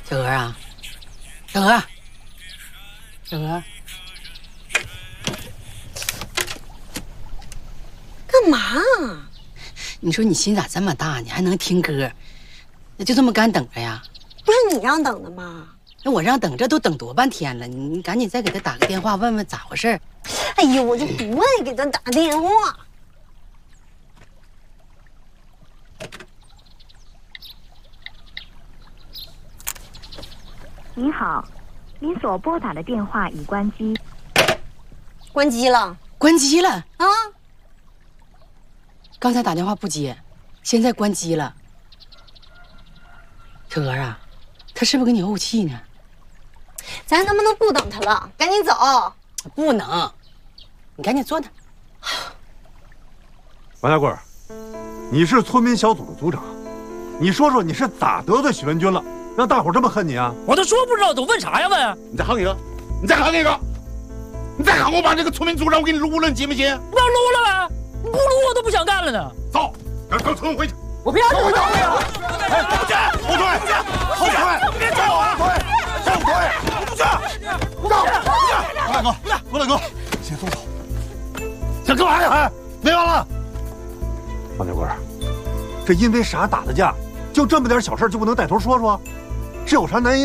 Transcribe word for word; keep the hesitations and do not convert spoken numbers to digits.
小娥啊，小娥，小娥， 干嘛？ 你说你心咋这么大呢？还能听歌？那就这么干等着呀？ 不是你让等的吗？ 那我让等，这都等多半天了，你你赶紧再给他打个电话，问问咋回事。 哎呦，我就不爱给他打电话。 你好，您所拨打的电话已关机。 关机了， 关机了啊！ 刚才打电话不接，现在关机了。小娥啊，他是不是跟你怄气呢？ 咱能不能不等他了？赶紧走！ 不能，你赶紧坐那。 王大贵，你是村民小组的组长，你说说你是咋得罪许文军了，让大伙这么恨你啊？ 我都说不知道，都问啥呀问？ 你再喊一个，你再喊一个，你再喊我把这个村民组长我给你撸了，你信不信？ 不要撸了呗，不撸我都不想干了呢。 走，让村村回去。 我不要回去！哎，不去！后退！后退！别走啊！后退！后退！不去！不走！郭大哥，郭大哥，先松手。想干嘛呀？哎，没完了！王大贵，这因为啥打的架？就这么点小事就不能带头说说？是有啥难言